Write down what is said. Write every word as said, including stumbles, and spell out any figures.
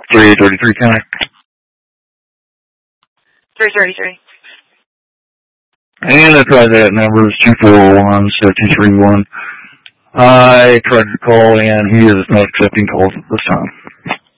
three thirty-three connect. three thirty-three. And I tried that number, it's two four one, seven two three one. I tried to call and he is not accepting calls at this time.